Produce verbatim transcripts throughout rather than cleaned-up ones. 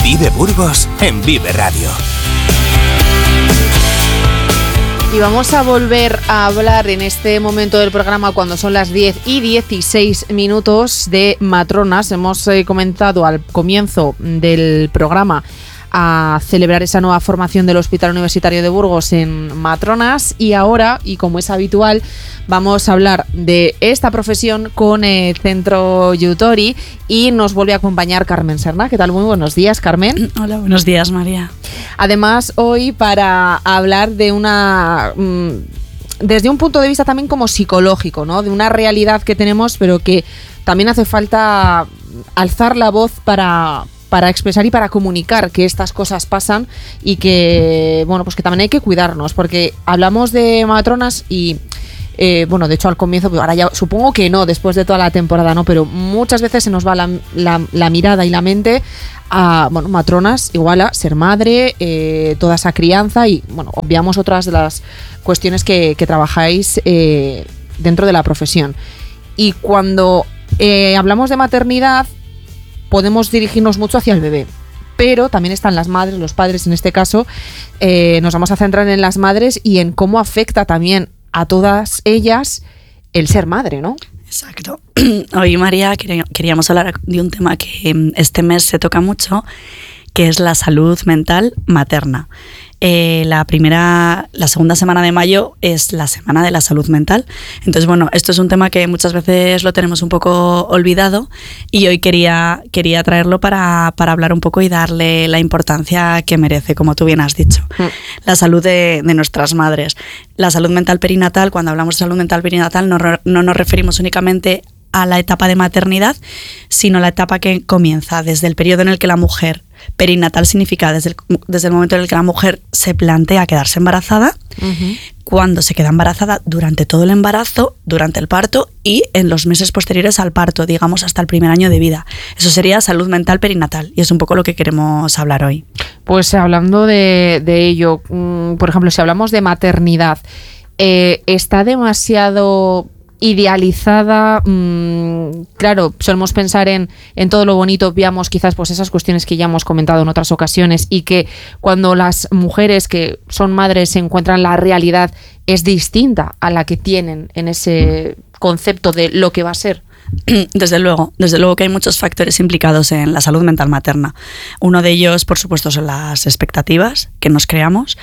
Vive Burgos en Vive Radio. Y vamos a volver a hablar en este momento del programa, cuando son las diez y dieciséis minutos, de matronas. Hemos eh, comentado al comienzo del programa a celebrar esa nueva formación del Hospital Universitario de Burgos en matronas, y ahora, y como es habitual, vamos a hablar de esta profesión con el Centro Yutori, y nos vuelve a acompañar Carmen Serna. ¿Qué tal? Muy buenos días, Carmen. Hola, buenos días, María. Además, hoy para hablar de una... Mmm, desde un punto de vista también como psicológico, ¿no? De una realidad que tenemos, pero que también hace falta alzar la voz para... para expresar y para comunicar que estas cosas pasan, y que, bueno, pues que también hay que cuidarnos, porque hablamos de matronas y, eh, bueno, de hecho al comienzo, ahora ya supongo que no, después de toda la temporada, ¿no? Pero muchas veces se nos va la, la, la mirada y la mente a, bueno, matronas igual a ser madre, eh, toda esa crianza, y, bueno, obviamos otras de las cuestiones que, que trabajáis eh, dentro de la profesión. Y cuando eh, hablamos de maternidad, podemos dirigirnos mucho hacia el bebé, pero también están las madres, los padres en este caso. Eh, nos vamos a centrar en las madres y en cómo afecta también a todas ellas el ser madre, ¿no? Exacto. Hoy, María, queríamos hablar de un tema que este mes se toca mucho, que es la salud mental materna. Eh, la primera, la segunda semana de mayo es la semana de la salud mental. Entonces, bueno, esto es un tema que muchas veces lo tenemos un poco olvidado, y hoy quería, quería traerlo para, para hablar un poco y darle la importancia que merece, como tú bien has dicho. Mm. La salud de, de nuestras madres. La salud mental perinatal, cuando hablamos de salud mental perinatal, no, no nos referimos únicamente a la etapa de maternidad, sino la etapa que comienza desde el periodo en el que la mujer, perinatal significa desde el, desde el momento en el que la mujer se plantea quedarse embarazada, uh-huh. cuando se queda embarazada, durante todo el embarazo, durante el parto y en los meses posteriores al parto, digamos hasta el primer año de vida. Eso sería salud mental perinatal, y es un poco lo que queremos hablar hoy. Pues hablando de, de ello, por ejemplo, si hablamos de maternidad, eh, ¿está demasiado idealizada? Mmm, claro, solemos pensar en, en todo lo bonito, obviamos quizás pues esas cuestiones que ya hemos comentado en otras ocasiones, y que cuando las mujeres que son madres se encuentran, la realidad es distinta a la que tienen en ese concepto de lo que va a ser. Desde luego, desde luego que hay muchos factores implicados en la salud mental materna. Uno de ellos, por supuesto, son las expectativas que nos creamos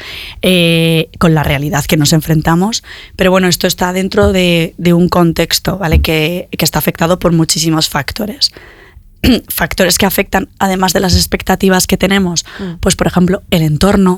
eh, con la realidad que nos enfrentamos. Pero bueno, esto está dentro de, de un contexto, ¿vale? que, que está afectado por muchísimos factores. Factores que afectan, además de las expectativas que tenemos, mm. pues por ejemplo, el entorno,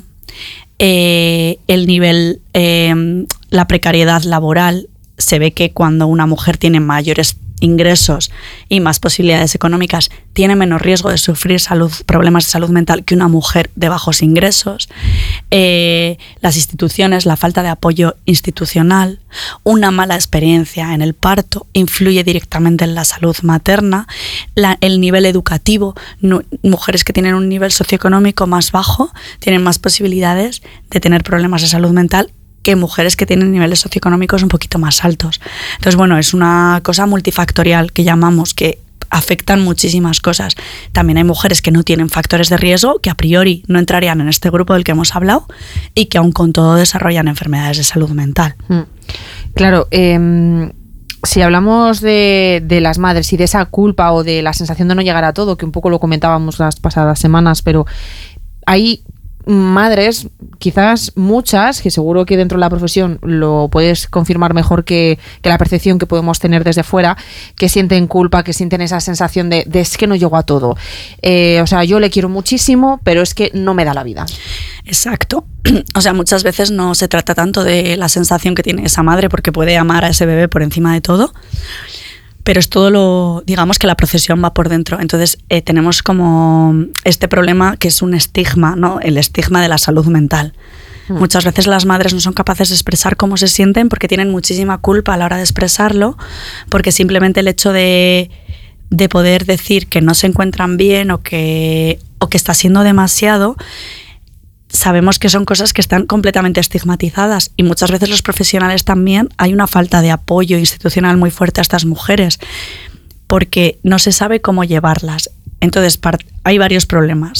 eh, el nivel, eh, la precariedad laboral. Se ve que cuando una mujer tiene mayores ingresos y más posibilidades económicas, tiene menos riesgo de sufrir salud, problemas de salud mental que una mujer de bajos ingresos. Eh, las instituciones, la falta de apoyo institucional, una mala experiencia en el parto influye directamente en la salud materna. La, el nivel educativo, no, mujeres que tienen un nivel socioeconómico más bajo tienen más posibilidades de tener problemas de salud mental que mujeres que tienen niveles socioeconómicos un poquito más altos. Entonces, bueno, es una cosa multifactorial que llamamos, que afectan muchísimas cosas. También hay mujeres que no tienen factores de riesgo, que a priori no entrarían en este grupo del que hemos hablado, y que aún con todo desarrollan enfermedades de salud mental. Mm. Claro, eh, si hablamos de, de las madres y de esa culpa o de la sensación de no llegar a todo, que un poco lo comentábamos las pasadas semanas, pero hay madres, quizás muchas, que seguro que dentro de la profesión lo puedes confirmar mejor que, que la percepción que podemos tener desde fuera, que sienten culpa, que sienten esa sensación de, de es que no llego a todo. Eh, o sea, yo le quiero muchísimo, pero es que no me da la vida. Exacto. O sea, muchas veces no se trata tanto de la sensación que tiene esa madre, porque puede amar a ese bebé por encima de todo, pero es todo lo, digamos que la procesión va por dentro. Entonces eh, tenemos como este problema que es un estigma, ¿no? El estigma de la salud mental. Mm. Muchas veces las madres no son capaces de expresar cómo se sienten porque tienen muchísima culpa a la hora de expresarlo, porque simplemente el hecho de, de poder decir que no se encuentran bien o que, o que está siendo demasiado, sabemos que son cosas que están completamente estigmatizadas, y muchas veces los profesionales también hay una falta de apoyo institucional muy fuerte a estas mujeres porque no se sabe cómo llevarlas. Entonces hay varios problemas.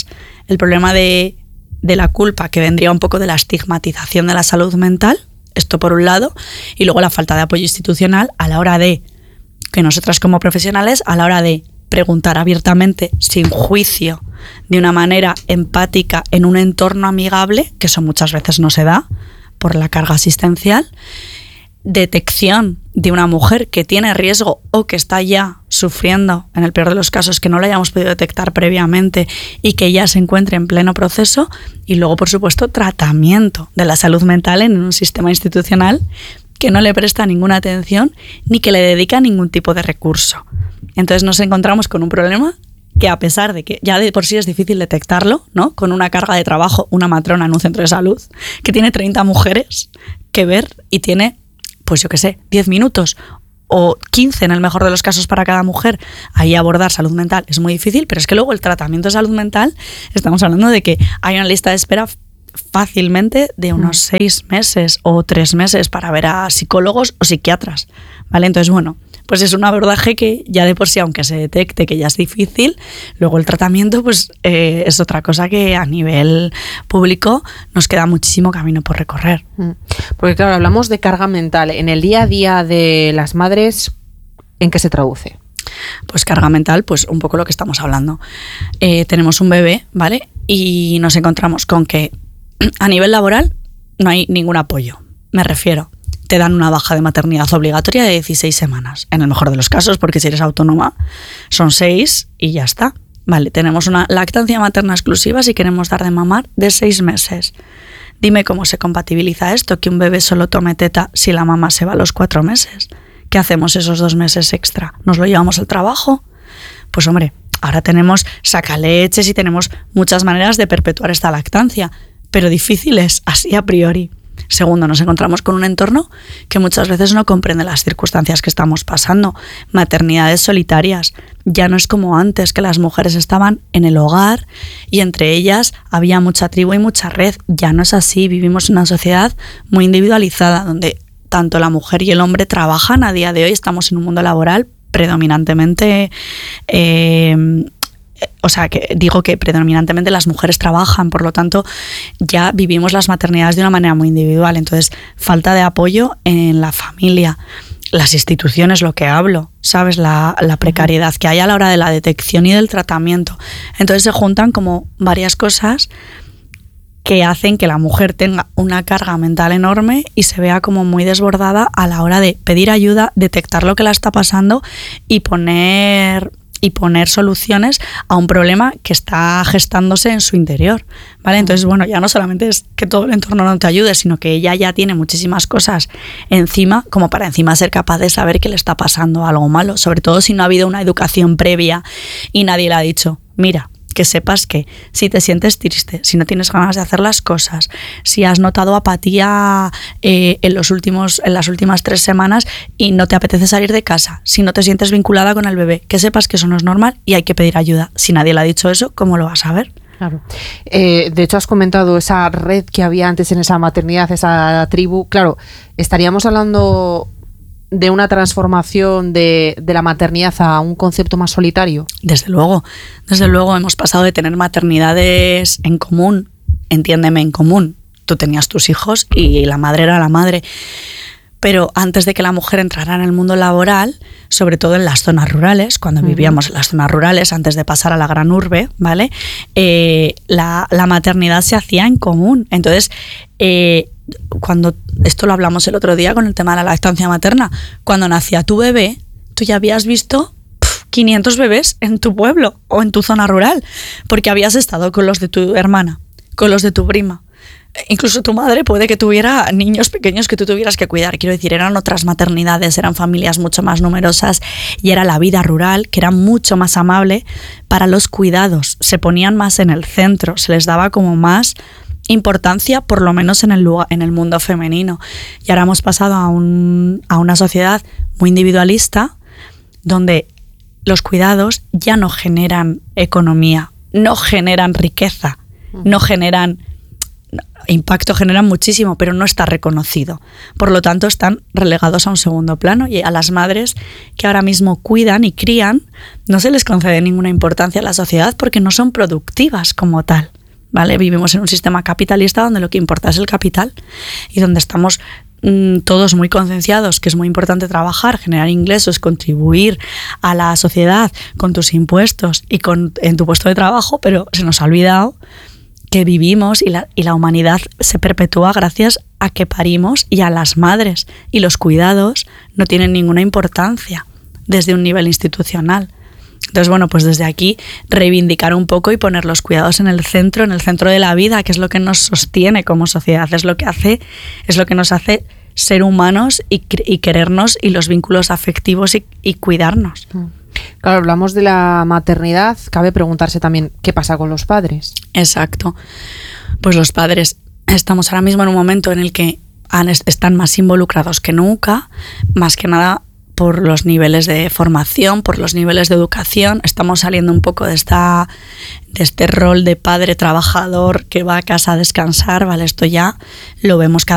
el problema de, de la culpa, que vendría un poco de la estigmatización de la salud mental, esto por un lado, y luego la falta de apoyo institucional a la hora de, que nosotras como profesionales, a la hora de preguntar abiertamente, sin juicio, de una manera empática, en un entorno amigable, que eso muchas veces no se da por la carga asistencial, detección de una mujer que tiene riesgo o que está ya sufriendo, en el peor de los casos, que no lo hayamos podido detectar previamente y que ya se encuentre en pleno proceso, y luego, por supuesto, tratamiento de la salud mental en un sistema institucional que no le presta ninguna atención ni que le dedica ningún tipo de recurso. Entonces nos encontramos con un problema que, a pesar de que ya de por sí es difícil detectarlo, ¿no? Con una carga de trabajo, una matrona en un centro de salud que tiene treinta mujeres que ver y tiene, pues yo qué sé, diez minutos o quince en el mejor de los casos para cada mujer, ahí abordar salud mental es muy difícil, pero es que luego el tratamiento de salud mental, estamos hablando de que hay una lista de espera fácilmente de unos mm. seis meses o tres meses para ver a psicólogos o psiquiatras, ¿vale? Entonces, bueno, pues es un abordaje que ya de por sí, aunque se detecte que ya es difícil, luego el tratamiento pues eh, es otra cosa que a nivel público nos queda muchísimo camino por recorrer. Porque claro, hablamos de carga mental. En el día a día de las madres, ¿en qué se traduce? Pues carga mental, pues un poco lo que estamos hablando. Eh, tenemos un bebé, ¿vale? Y nos encontramos con que a nivel laboral no hay ningún apoyo. Me refiero, te dan una baja de maternidad obligatoria de dieciséis semanas, en el mejor de los casos, porque si eres autónoma son seis y ya está. Vale, tenemos una lactancia materna exclusiva si queremos dar de mamar de seis meses. Dime cómo se compatibiliza esto, que un bebé solo tome teta si la mamá se va a los cuatro meses. ¿Qué hacemos esos dos meses extra? ¿Nos lo llevamos al trabajo? Pues hombre, ahora tenemos sacaleches y tenemos muchas maneras de perpetuar esta lactancia, pero difíciles así a priori. Segundo, nos encontramos con un entorno que muchas veces no comprende las circunstancias que estamos pasando. Maternidades solitarias. Ya no es como antes, que las mujeres estaban en el hogar y entre ellas había mucha tribu y mucha red. Ya no es así. Vivimos en una sociedad muy individualizada, donde tanto la mujer y el hombre trabajan. A día de hoy estamos en un mundo laboral predominantemente... Eh, O sea, que digo que predominantemente las mujeres trabajan, por lo tanto ya vivimos las maternidades de una manera muy individual. Entonces, falta de apoyo en la familia, las instituciones, lo que hablo, ¿sabes? La, la precariedad que hay a la hora de la detección y del tratamiento. Entonces se juntan como varias cosas que hacen que la mujer tenga una carga mental enorme y se vea como muy desbordada a la hora de pedir ayuda, detectar lo que la está pasando y poner... y poner soluciones a un problema que está gestándose en su interior, ¿vale? Entonces, bueno, ya no solamente es que todo el entorno no te ayude, sino que ella ya tiene muchísimas cosas encima, como para encima ser capaz de saber que le está pasando algo malo, sobre todo si no ha habido una educación previa y nadie le ha dicho, mira, que sepas que si te sientes triste, si no tienes ganas de hacer las cosas, si has notado apatía eh, en, los últimos, en las últimas tres semanas y no te apetece salir de casa, si no te sientes vinculada con el bebé, que sepas que eso no es normal y hay que pedir ayuda. Si nadie le ha dicho eso, ¿cómo lo vas a ver? Claro. Eh, de hecho, has comentado esa red que había antes en esa maternidad, esa tribu. Claro, estaríamos hablando de una transformación de, de la maternidad a un concepto más solitario. Desde luego, desde luego hemos pasado de tener maternidades en común, entiéndeme, en común. Tú tenías tus hijos y la madre era la madre. Pero antes de que la mujer entrara en el mundo laboral, sobre todo en las zonas rurales, cuando uh-huh. vivíamos en las zonas rurales, antes de pasar a la gran urbe, ¿vale? Eh, la, la maternidad se hacía en común. Entonces, eh, cuando esto lo hablamos el otro día con el tema de la lactancia materna, cuando nacía tu bebé, tú ya habías visto pff, quinientos bebés en tu pueblo o en tu zona rural, porque habías estado con los de tu hermana, con los de tu prima. Incluso tu madre puede que tuviera niños pequeños que tú tuvieras que cuidar. Quiero decir, eran otras maternidades, eran familias mucho más numerosas y era la vida rural, que era mucho más amable para los cuidados. Se ponían más en el centro, se les daba como más importancia, por lo menos en el lugar, en el mundo femenino. Y ahora hemos pasado a, un, a una sociedad muy individualista, donde los cuidados ya no generan economía, no generan riqueza, no generan impacto generan muchísimo, pero no está reconocido. Por lo tanto, están relegados a un segundo plano, y a las madres que ahora mismo cuidan y crían no se les concede ninguna importancia en la sociedad porque no son productivas como tal, ¿vale? Vivimos en un sistema capitalista donde lo que importa es el capital y donde estamos mmm, todos muy concienciados que es muy importante trabajar, generar ingresos, contribuir a la sociedad con tus impuestos y con, en tu puesto de trabajo, pero se nos ha olvidado que vivimos y la, y la humanidad se perpetúa gracias a que parimos, y a las madres, y los cuidados no tienen ninguna importancia desde un nivel institucional. Entonces, bueno, pues desde aquí reivindicar un poco y poner los cuidados en el centro, en el centro de la vida, que es lo que nos sostiene como sociedad, es lo que hace, es lo que nos hace ser humanos y, y querernos, y los vínculos afectivos y, y cuidarnos. Claro, hablamos de la maternidad, cabe preguntarse también qué pasa con los padres. Exacto. Pues los padres, estamos ahora mismo en un momento en el que han, están más involucrados que nunca, más que nada por los niveles de formación, por los niveles de educación. Estamos saliendo un poco de esta de este rol de padre trabajador que va a casa a descansar, ¿vale? Esto ya lo vemos cada